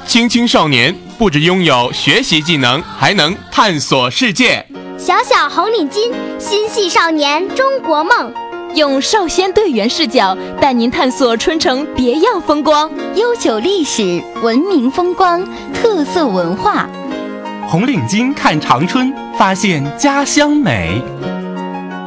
青青少年不只拥有学习技能，还能探索世界。 小小红领巾，心系少年中国梦。 用少先队员视角带您探索春城别样风光， 悠久历史、文明风光、特色文化。 红领巾看长春，发现家乡美。